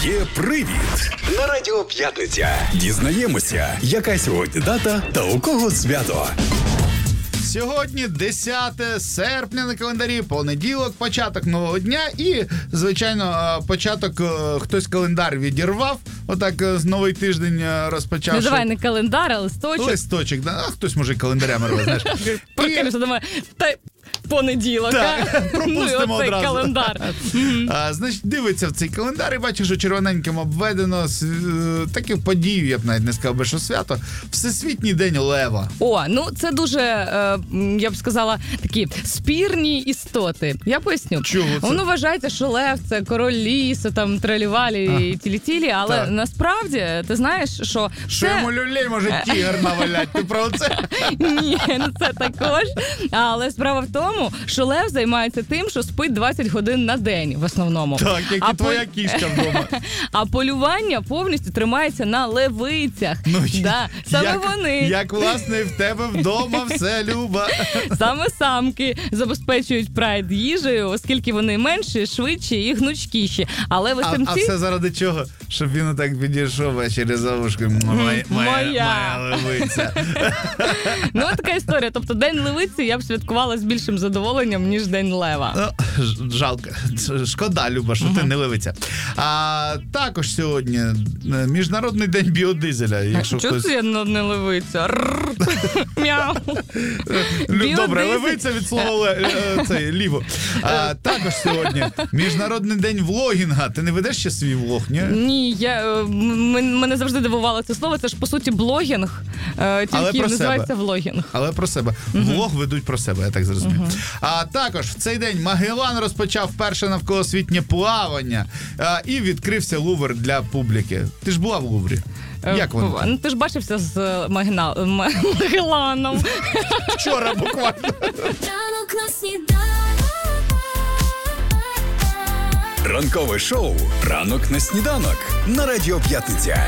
Є привід на Радіо П'ятниця. Дізнаємося, яка сьогодні дата та у кого свято. Сьогодні 10 серпня на календарі, понеділок, початок нового дня і, звичайно, початок, хтось календар відірвав, отак новий тиждень розпочавши. Ну давай не календар, а листочок. Листочок, да? А хтось може календарями рве, знаєш. Прокинувся, думаю, та понеділок, Так, пропустимо ну, і оцей одразу. календар. Значить, дивиться в цей календар і бачиш, що червоненьким обведено таких подій, я б навіть не сказав би, що свято. Всесвітній день лева. О, ну це дуже, я б сказала, такі спірні істоти. Я поясню. Чого це? Воно вважається, що лев – це король лісу, там, тралівалі і тілі-тілі, але Так. насправді, ти знаєш, що Що йому люлей може тігр навалять? Ти про це? Ні, ну це також. Але справа в тому, що лев займається тим, що спить 20 годин на день в основному. Так, як і твоя кішка вдома. А полювання повністю тримається на левицях. Ну, Да, саме як, вони. Як, власне, і в тебе вдома все, Люба. Саме самки забезпечують прайд їжею, оскільки вони менші, швидші і гнучкіші. Але А весемці... все заради чого? Щоб він отак підійшов ввечері за вушком. Моя левиця. Ну, така історія. Тобто День левиці я б святкувала з більшим задоволенням, ніж День лева. Жалко. Шкода, Люба, що ти не левиця. А також сьогодні Міжнародний день біодизеля. Якщо Чого це я не левиця? Мяу. Добре, левиця від слова ліво. Також сьогодні Міжнародний день влогінга. Ти не ведеш ще свій влог, ні? Ні, мене завжди дивувало це слово. Це ж, по суті, блогінг, тільки називається влогінг. Але про себе. Влог ведуть про себе, я так зрозумів. А також в цей день Магеллан розпочав перше навколосвітнє плавання і відкрився Лувр для публіки. Ти ж була в Луврі? Як воно? Ну, ти ж бачився з Магелланом. Вчора буквально. Ранкове шоу «Ранок на сніданок» на Радіо П'ятниця.